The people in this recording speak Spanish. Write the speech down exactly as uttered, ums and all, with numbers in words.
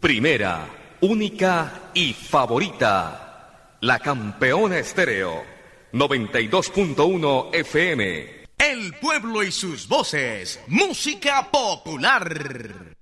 Primera, única y favorita. La Campeona Estéreo. noventa y dos punto uno F M. El pueblo y sus voces. Música popular.